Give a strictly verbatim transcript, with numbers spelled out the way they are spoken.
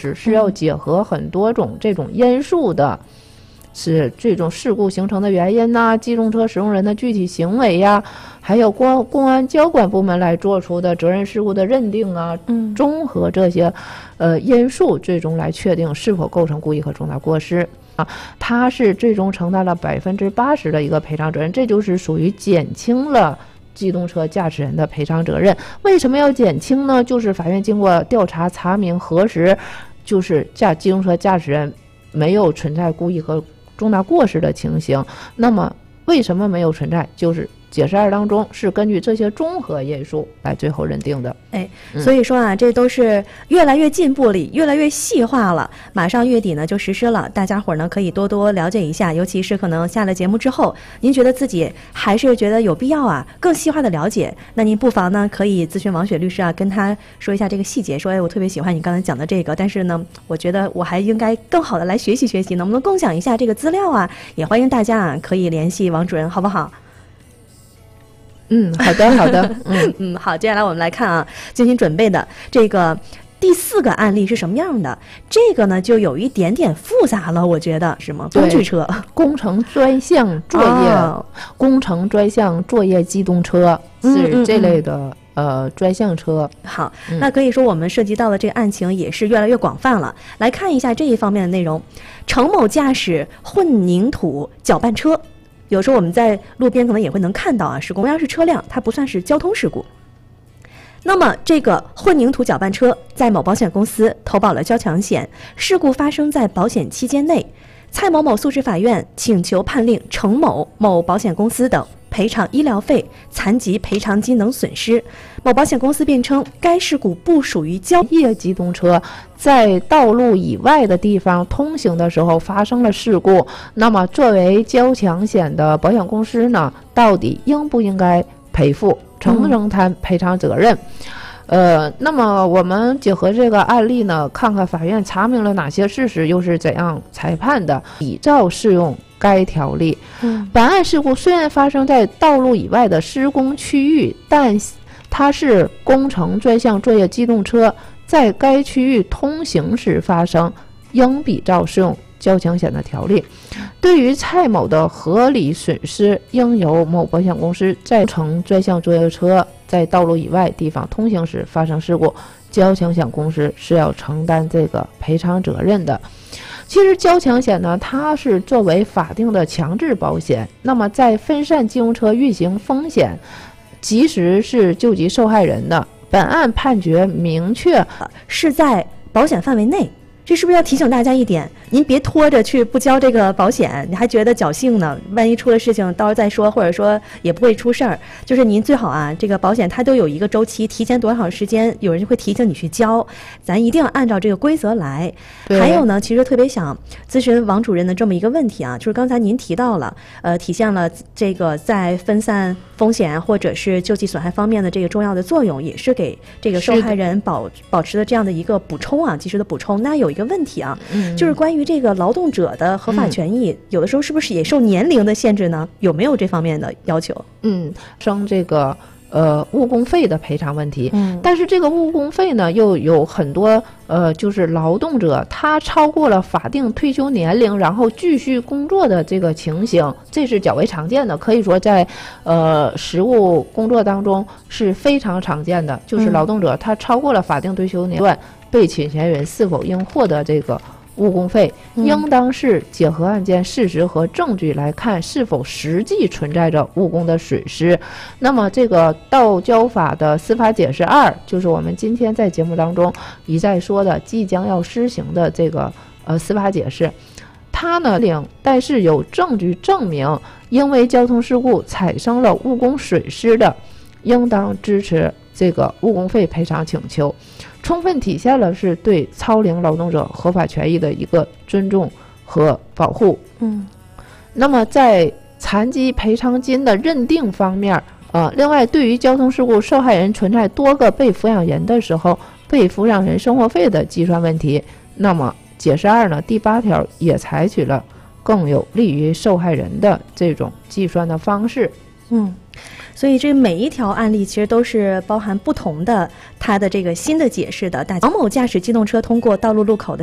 释是要结合很多种这种因素的，是这种事故形成的原因呐、啊，机动车使用人的具体行为呀、啊，还有公公安交管部门来做出的责任事故的认定啊，嗯，综合这些呃因素，最终来确定是否构成故意和重大过失啊。它是最终承担了百分之八十的一个赔偿责任，这就是属于减轻了机动车驾驶人的赔偿责任。为什么要减轻呢？就是法院经过调查查明核实，就是驾机动车驾驶人没有存在故意和重大过失的情形。那么为什么没有存在？就是解释二当中是根据这些综合因素来最后认定的。 哎，所以说啊、嗯、这都是越来越进步了，越来越细化了，马上月底呢就实施了，大家伙呢可以多多了解一下，尤其是可能下了节目之后，您觉得自己还是觉得有必要啊更细化的了解，那您不妨呢可以咨询王雪律师啊，跟他说一下这个细节，说哎我特别喜欢你刚才讲的这个，但是呢我觉得我还应该更好的来学习学习，能不能共享一下这个资料啊？也欢迎大家啊可以联系王主任，好不好？ 嗯，好的，好的，嗯嗯，好，接下来我们来看啊，精心准备的这个第四个案例是什么样的？这个呢，就有一点点复杂了，我觉得是吗？工具车、 工程专项作业、哦、工程专项作业机动车是这类的。嗯嗯嗯呃，专项车。 好，那可以说我们涉及到的这个案情也是越来越广泛了。来看一下这一方面的内容：程某驾驶混凝土搅拌车，有时候我们在路边可能也会能看到啊，是公交式车辆，它不算是交通事故。那么这个混凝土搅拌车在某保险公司投保了交强险，事故发生在保险期间内，蔡某某诉至法院请求判令程某某保险公司等赔偿医疗费、残疾赔偿金等损失。某保险公司辩称，该事故不属于交业机动车在道路以外的地方通行的时候发生了事故，那么作为交强险的保险公司呢，到底应不应该赔付，承不承担赔偿责任？嗯呃，那么我们结合这个案例呢，看看法院查明了哪些事实，又是怎样裁判的，比照适用该条例。嗯，本案事故虽然发生在道路以外的施工区域，但它是工程专项作业机动车在该区域通行时发生，应比照适用交强险的条例。对于蔡某的合理损失，应由某保险公司在乘专项作业车在道路以外地方通行时发生事故，交强险公司是要承担这个赔偿责任的。其实交强险呢，它是作为法定的强制保险，那么在分散机动车运行风险，及时是救济受害人的。本案判决明确是在保险范围内。这是不是要提醒大家一点？您别拖着去不交这个保险，你还觉得侥幸呢？万一出了事情，到时候再说，或者说也不会出事儿。就是您最好啊，这个保险它都有一个周期，提前多少时间，有人会提醒你去交，咱一定要按照这个规则来。还有呢，其实特别想咨询王主任的这么一个问题啊，就是刚才您提到了，呃，体现了这个在分散风险或者是救济损害方面的这个重要的作用，也是给这个受害人保保持的这样的一个补充啊，及时的补充。那有一个问题啊，嗯、就是关于这个劳动者的合法权益、嗯，有的时候是不是也受年龄的限制呢？有没有这方面的要求？ 嗯，生这个呃误工费的赔偿问题，嗯，但是这个误工费呢，又有很多呃，就是劳动者他超过了法定退休年龄，然后继续工作的这个情形，这是较为常见的，可以说在呃实务工作当中是非常常见的，就是劳动者他超过了法定退休年段。嗯，被侵权人是否应获得这个误工费，应当是结合案件事实和证据来看是否实际存在着误工的损失。那么这个道交法的司法解释二，就是我们今天在节目当中一再说的即将要施行的这个呃司法解释，它呢领但是有证据证明因为交通事故产生了误工损失的，应当支持这个误工费赔偿请求，充分体现了是对超龄劳动者合法权益的一个尊重和保护。嗯，那么在残疾赔偿金的认定方面，呃，另外对于交通事故受害人存在多个被抚养人的时候，被抚养人生活费的计算问题，那么解释二呢第八条也采取了更有利于受害人的这种计算的方式。 嗯，所以这每一条案例其实都是包含不同的它的这个新的解释的。王某驾驶机动车通过道路路口的